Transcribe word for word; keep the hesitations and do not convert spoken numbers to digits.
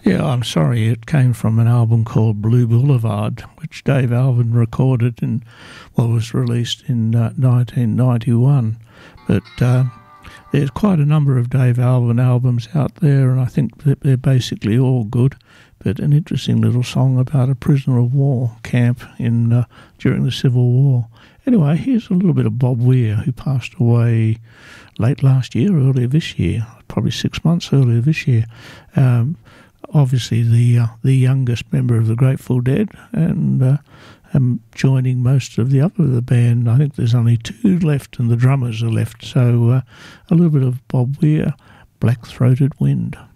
Yeah, I'm sorry. It came from an album called Blue Boulevard, which Dave Alvin recorded and well was released in uh, nineteen ninety-one. But uh, there's quite a number of Dave Alvin albums out there, and I think that they're basically all good. But an interesting little song about a prisoner of war camp in uh, during the Civil War. Anyway, here's a little bit of Bob Weir, who passed away late last year, earlier this year, probably six months earlier this year. Um, obviously the uh, the youngest member of the Grateful Dead, and uh, um, joining most of the other of the band. I think there's only two left, and the drummers are left. So uh, a little bit of Bob Weir, Black-Throated Wind.